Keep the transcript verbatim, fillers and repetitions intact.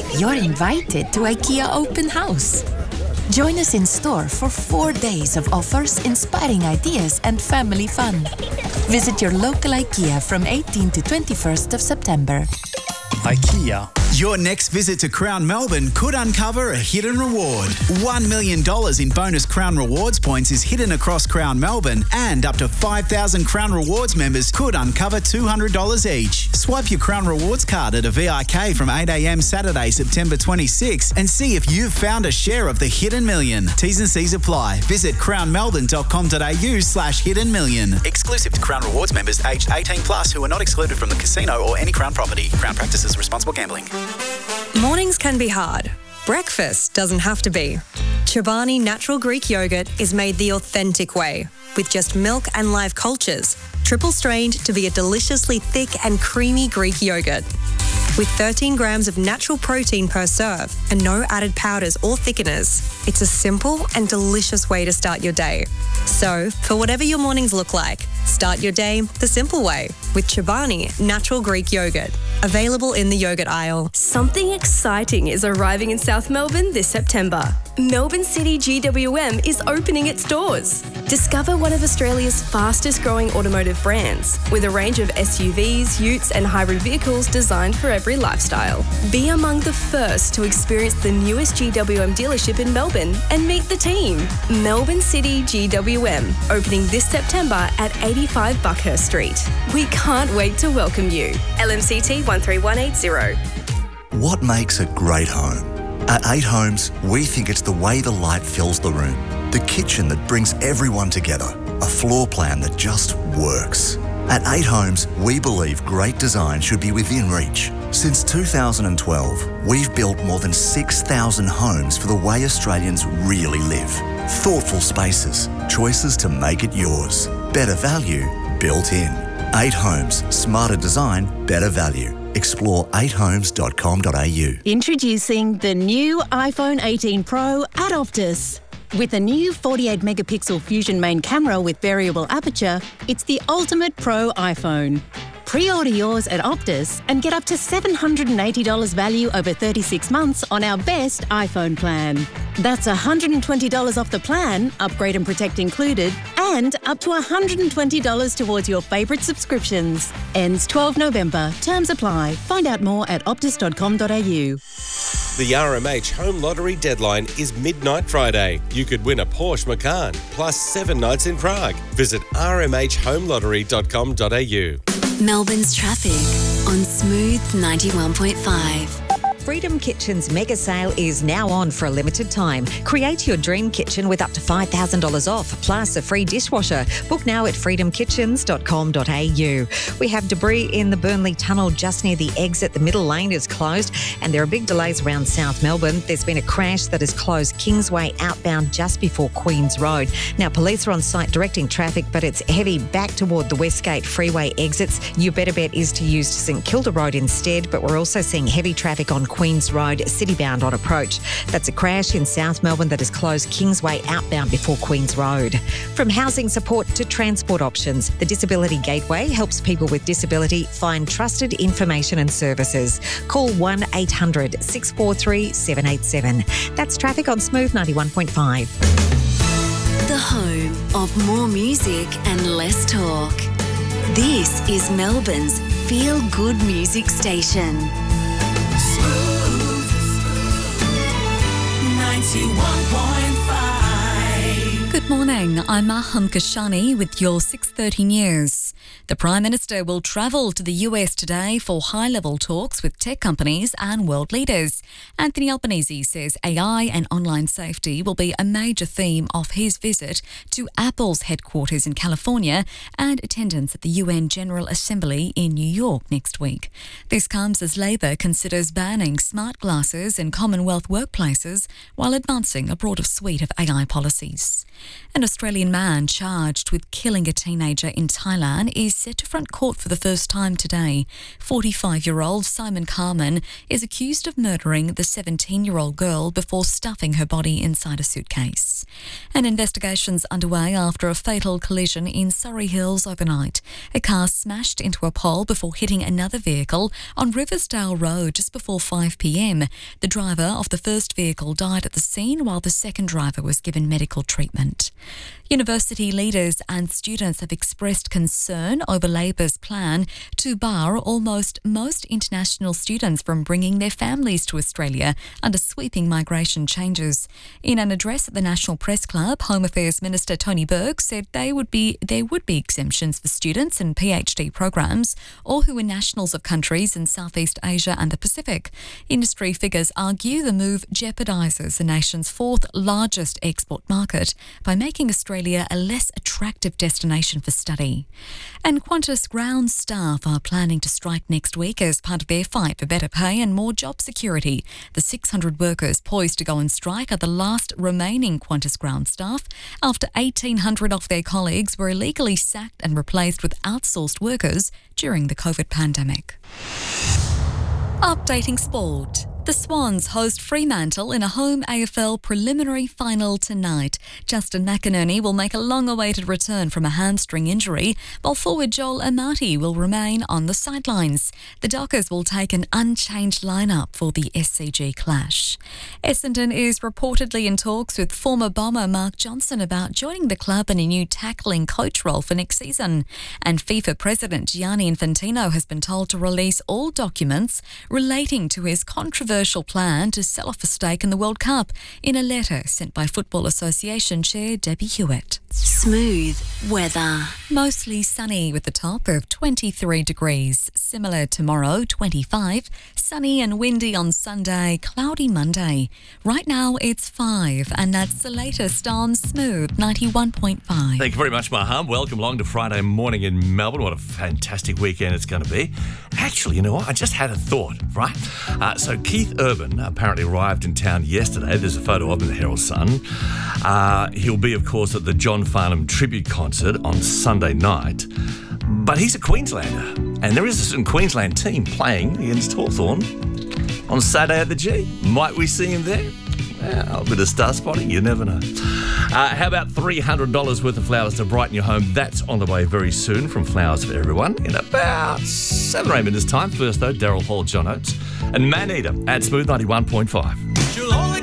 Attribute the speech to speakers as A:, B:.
A: You're invited to IKEA Open House. Join us in store for four days of offers, inspiring ideas and family fun. Visit your local IKEA from eighteenth to twenty-first of September.
B: IKEA.
C: Your next visit to Crown Melbourne could uncover a hidden reward. One million dollars in bonus Crown Rewards points is hidden across Crown Melbourne, and up to five thousand Crown Rewards members could uncover two hundred dollars each. Swipe your Crown Rewards card at a V I K from eight a.m. Saturday, September twenty-sixth and see if you've found a share of the hidden million. T's and C's apply. Visit crownmelbourne.com.au slash hidden million. Exclusive to Crown Rewards members aged eighteen plus who are not excluded from the casino or any Crown property. Crown practices responsible gambling.
D: Mornings can be hard. Breakfast doesn't have to be. Chobani Natural Greek Yogurt is made the authentic way, with just milk and live cultures, triple strained to be a deliciously thick and creamy Greek yogurt. With thirteen grams of natural protein per serve and no added powders or thickeners, it's a simple and delicious way to start your day. So, for whatever your mornings look like, start your day the simple way with Chobani Natural Greek Yogurt. Available in the yogurt aisle.
E: Something exciting is arriving in South Melbourne this September. Melbourne City G W M is opening its doors. Discover one of Australia's fastest growing automotive brands with a range of S U Vs, utes and hybrid vehicles designed for every lifestyle. Be among the first to experience the newest G W M dealership in Melbourne and meet the team. Melbourne City G W M, opening this September at eighty-five Buckhurst Street. We can't wait to welcome you. L M C T one three one eight zero.
F: What makes a great home? At Eight Homes, we think it's the way the light fills the room, the kitchen that brings everyone together, a floor plan that just works. At Eight Homes, we believe great design should be within reach. Since two thousand twelve, we've built more than six thousand homes for the way Australians really live. Thoughtful spaces, choices to make it yours. Better value built in. Eight Homes, smarter design, better value. Explore eight homes dot com dot a u.
G: Introducing the new iPhone eighteen Pro at Optus. With a new forty-eight megapixel Fusion main camera with variable aperture, it's the ultimate pro iPhone. Pre-order yours at Optus and get up to seven hundred eighty dollars value over thirty-six months on our best iPhone plan. That's one hundred twenty dollars off the plan, upgrade and protect included, and up to one hundred twenty dollars towards your favourite subscriptions. Ends twelfth November. Terms apply. Find out more at optus dot com dot a u.
H: The R M H Home Lottery deadline is midnight Friday. You could win a Porsche Macan plus seven nights in Prague. Visit r m h home lottery dot com dot a u.
I: Melbourne's traffic on Smooth ninety-one point five.
J: Freedom Kitchen's mega sale is now on for a limited time. Create your dream kitchen with up to five thousand dollars off, plus a free dishwasher. Book now at freedom kitchens dot com dot a u. We have debris in the Burnley Tunnel just near the exit. The middle lane is closed and there are big delays around South Melbourne. There's been a crash that has closed Kingsway outbound just before Queen's Road. Now, police are on site directing traffic, but it's heavy back toward the Westgate Freeway exits. Your better bet is to use St Kilda Road instead, but we're also seeing heavy traffic on Queen's Road, citybound on approach. That's a crash in South Melbourne that has closed Kingsway outbound before Queen's Road. From housing support to transport options, the Disability Gateway helps people with disability find trusted information and services. Call one eight hundred six four three seven eight seven. That's traffic on Smooth ninety-one point five.
I: The home of more music and less talk. This is Melbourne's feel-good music station.
K: ninety-one point five.
L: Good morning, I'm Maham Kashani with your six thirty news. The Prime Minister will travel to the U S today for high-level talks with tech companies and world leaders. Anthony Albanese says A I and online safety will be a major theme of his visit to Apple's headquarters in California and attendance at the U N General Assembly in New York next week. This comes as Labor considers banning smart glasses in Commonwealth workplaces while advancing a broader suite of A I policies. An Australian man charged with killing a teenager in Thailand is is set to front court for the first time today. forty-five-year-old Simon Carman is accused of murdering the seventeen-year-old girl before stuffing her body inside a suitcase. An investigation's underway after a fatal collision in Surrey Hills overnight. A car smashed into a pole before hitting another vehicle on Riversdale Road just before five p m. The driver of the first vehicle died at the scene while the second driver was given medical treatment. University leaders and students have expressed concern over Labor's plan to bar almost most international students from bringing their families to Australia under sweeping migration changes. In an address at the National Press Club, Home Affairs Minister Tony Burke said they would be there would be exemptions for students in PhD programs or who are nationals of countries in Southeast Asia and the Pacific. Industry figures argue the move jeopardises the nation's fourth largest export market by making Australia a less attractive destination for study. And Qantas ground staff are planning to strike next week as part of their fight for better pay and more job security. The six hundred workers poised to go on strike are the last remaining Qantas ground staff after eighteen hundred of their colleagues were illegally sacked and replaced with outsourced workers during the COVID pandemic. Updating sport. The Swans host Fremantle in a home A F L preliminary final tonight. Justin McInerney will make a long-awaited return from a hamstring injury, while forward Joel Amati will remain on the sidelines. The Dockers will take an unchanged lineup for the S C G clash. Essendon is reportedly in talks with former Bomber Mark Johnson about joining the club in a new tackling coach role for next season. And FIFA President Gianni Infantino has been told to release all documents relating to his controversial plan to sell off a stake in the World Cup in a letter sent by Football Association Chair Debbie Hewitt.
I: Smooth weather.
L: Mostly sunny with a top of twenty-three degrees. Similar tomorrow, twenty-five. Sunny and windy on Sunday, cloudy Monday. Right now it's five, and that's the latest on Smooth ninety-one point five.
B: Thank you very much, Maham. Welcome along to Friday morning in Melbourne. What a fantastic weekend it's going to be. Actually, you know what? I just had a thought, right? Uh, so Keith Urban apparently arrived in town yesterday. There's a photo of him in the Herald Sun. Uh, he'll be, of course, at the John Farnham tribute concert on Sunday night. But he's a Queenslander, and there is a certain Queensland team playing against Hawthorn on Saturday at the G. Might we see him there? Well, a bit of star spotting, you never know. Uh, how about three hundred dollars worth of flowers to brighten your home? That's on the way very soon from Flowers for Everyone in about seven or eight minutes' time. First, though, Daryl Hall, John Oates, and Man Eater at Smooth ninety-one point five.